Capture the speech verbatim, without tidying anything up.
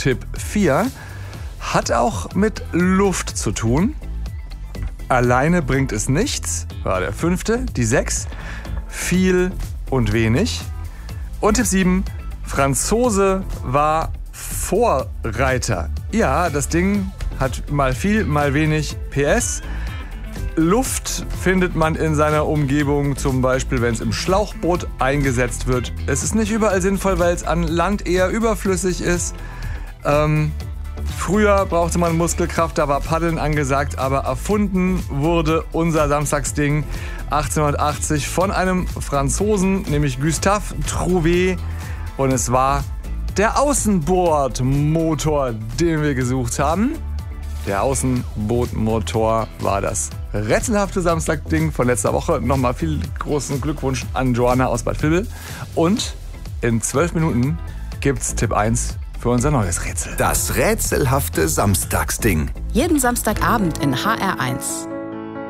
Tipp vier hat auch mit Luft zu tun. Alleine bringt es nichts, war der fünfte. Die sechs, viel und wenig. Und Tipp sieben, Franzose war Vorreiter. Ja, das Ding hat mal viel, mal wenig P S. Luft findet man in seiner Umgebung, zum Beispiel, wenn es im Schlauchboot eingesetzt wird. Es ist nicht überall sinnvoll, weil es an Land eher überflüssig ist. Ähm, früher brauchte man Muskelkraft, da war Paddeln angesagt, aber erfunden wurde unser Samstagsding achtzehnhundertachtzig von einem Franzosen, nämlich Gustave Trouvé. Und es war der Außenbordmotor, den wir gesucht haben. Der Außenbootmotor war das rätselhafte Samstagding von letzter Woche. Nochmal viel großen Glückwunsch an Joanna aus Bad Vilbel. Und in zwölf Minuten gibt's Tipp eins für unser neues Rätsel. Das rätselhafte Samstagsding. Jeden Samstagabend in H R eins.